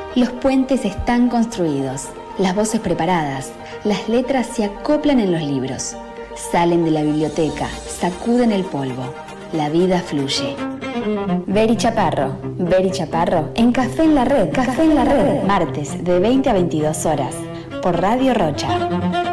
Los puentes están construidos, las voces preparadas, las letras se acoplan en los libros. Salen de la biblioteca, sacuden el polvo. La vida fluye. Beri Chaparro en Café en la Red, martes de 20 a 22 horas, por Radio Rocha.